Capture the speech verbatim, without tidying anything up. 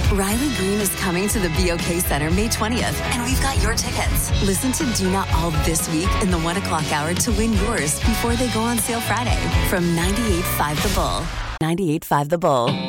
Riley Green is coming to the B O K Center May twentieth, and we've got your tickets. Listen to Do Not All this week in the one o'clock hour to win yours before they go on sale Friday from ninety-eight point five The Bull. ninety-eight point five The Bull.